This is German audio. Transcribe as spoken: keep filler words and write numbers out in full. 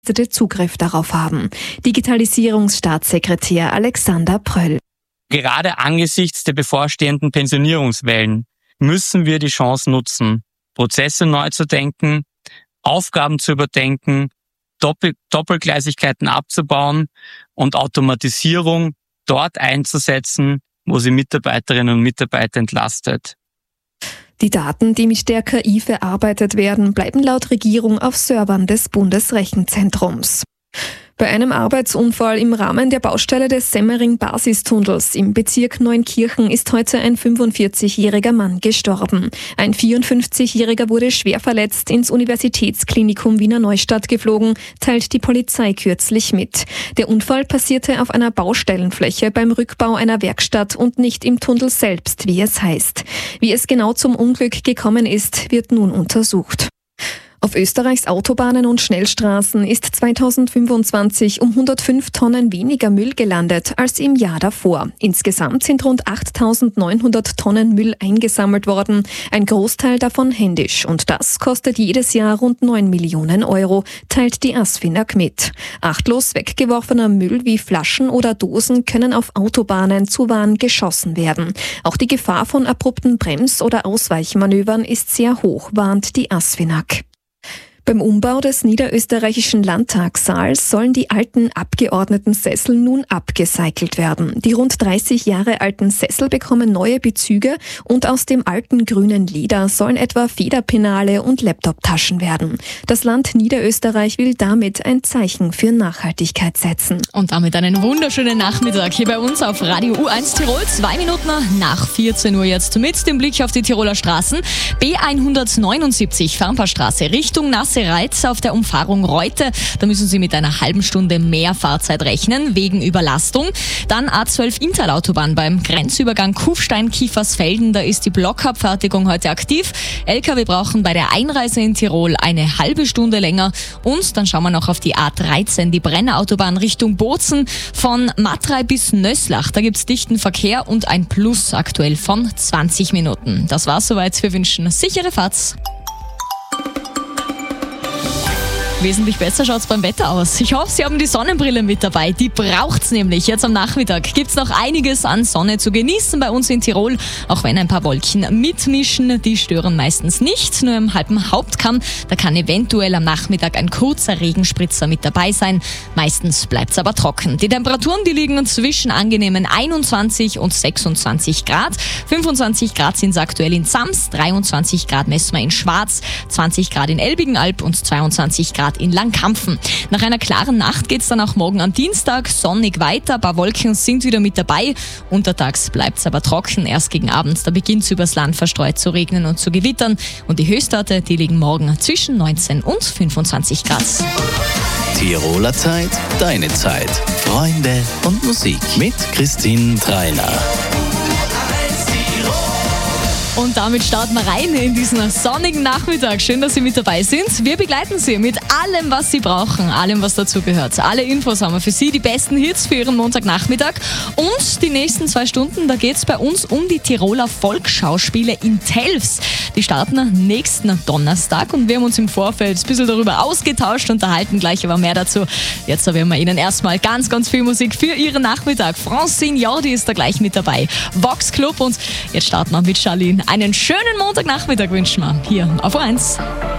Zugriff darauf haben. Digitalisierungsstaatssekretär Alexander Pröll. Gerade angesichts der bevorstehenden Pensionierungswellen müssen wir die Chance nutzen, Prozesse neu zu denken, Aufgaben zu überdenken, Doppel- Doppelgleisigkeiten abzubauen und Automatisierung dort einzusetzen, wo sie Mitarbeiterinnen und Mitarbeiter entlastet. Die Daten, die mit der K I verarbeitet werden, bleiben laut Regierung auf Servern des Bundesrechenzentrums. Bei einem Arbeitsunfall im Rahmen der Baustelle des Semmering-Basistunnels im Bezirk Neunkirchen ist heute ein fünfundvierzigjähriger Mann gestorben. Ein vierundfünfzigjähriger wurde schwer verletzt ins Universitätsklinikum Wiener Neustadt geflogen, teilt die Polizei kürzlich mit. Der Unfall passierte auf einer Baustellenfläche beim Rückbau einer Werkstatt und nicht im Tunnel selbst, wie es heißt. Wie es genau zum Unglück gekommen ist, wird nun untersucht. Auf Österreichs Autobahnen und Schnellstraßen ist zweitausendfünfundzwanzig um hundertfünf Tonnen weniger Müll gelandet als im Jahr davor. Insgesamt sind rund achttausendneunhundert Tonnen Müll eingesammelt worden, ein Großteil davon händisch. Und das kostet jedes Jahr rund neun Millionen Euro, teilt die ASFINAG mit. Achtlos weggeworfener Müll wie Flaschen oder Dosen können auf Autobahnen zu Waren geschossen werden. Auch die Gefahr von abrupten Brems- oder Ausweichmanövern ist sehr hoch, warnt die ASFINAG. Beim Umbau des niederösterreichischen Landtagssaals sollen die alten Abgeordnetensessel nun abgecycelt werden. Die rund dreißig Jahre alten Sessel bekommen neue Bezüge und aus dem alten grünen Leder sollen etwa Federpinale und Laptoptaschen werden. Das Land Niederösterreich will damit ein Zeichen für Nachhaltigkeit setzen. Und damit einen wunderschönen Nachmittag hier bei uns auf Radio U eins Tirol. Zwei Minuten nach vierzehn Uhr jetzt mit dem Blick auf die Tiroler Straßen. B hundertneunundsiebzig Farnpaarstraße Richtung Nasse Reiz auf der Umfahrung Reute. Da müssen Sie mit einer halben Stunde mehr Fahrzeit rechnen, wegen Überlastung. Dann A zwölf Inntal-Autobahn beim Grenzübergang Kufstein-Kiefersfelden. Da ist die Blockabfertigung heute aktiv. L K W brauchen bei der Einreise in Tirol eine halbe Stunde länger. Und dann schauen wir noch auf die A dreizehn, die Brennerautobahn Richtung Bozen. Von Matrei bis Nöslach, da gibt's dichten Verkehr und ein Plus aktuell von zwanzig Minuten. Das war's soweit. Wir wünschen sichere Fahrt. Wesentlich besser schaut's beim Wetter aus. Ich hoffe, Sie haben die Sonnenbrille mit dabei. Die braucht's nämlich. Jetzt am Nachmittag gibt's noch einiges an Sonne zu genießen bei uns in Tirol. Auch wenn ein paar Wolken mitmischen, die stören meistens nicht. Nur im halben Hauptkamm, da kann eventuell am Nachmittag ein kurzer Regenspritzer mit dabei sein. Meistens bleibt's aber trocken. Die Temperaturen, die liegen zwischen angenehmen einundzwanzig und sechsundzwanzig Grad. fünfundzwanzig Grad sind's aktuell in Sams, dreiundzwanzig Grad messen wir in Schwarz, zwanzig Grad in Elbigenalb und zweiundzwanzig Grad in Langkampfen. Nach einer klaren Nacht geht's dann auch morgen am Dienstag sonnig weiter. Ein paar Wolken sind wieder mit dabei. Untertags bleibt's aber trocken. Erst gegen Abend, da beginnt's übers Land verstreut zu regnen und zu gewittern. Und die Höchstwerte, die liegen morgen zwischen neunzehn und fünfundzwanzig Grad. Tiroler Zeit, deine Zeit. Freunde und Musik mit Christine Treiner. Und damit starten wir rein in diesen sonnigen Nachmittag. Schön, dass Sie mit dabei sind. Wir begleiten Sie mit allem, was Sie brauchen, allem, was dazugehört. Alle Infos haben wir für Sie, die besten Hits für Ihren Montagnachmittag. Und die nächsten zwei Stunden, da geht es bei uns um die Tiroler Volksschauspiele in Telfs. Die starten nächsten Donnerstag und wir haben uns im Vorfeld ein bisschen darüber ausgetauscht, unterhalten gleich aber mehr dazu. Jetzt servieren wir Ihnen erstmal ganz, ganz viel Musik für Ihren Nachmittag. Francine Jordi ist da gleich mit dabei. Vox Club und jetzt starten wir mit Charlene. Einen schönen Montagnachmittag wünschen wir hier auf U eins.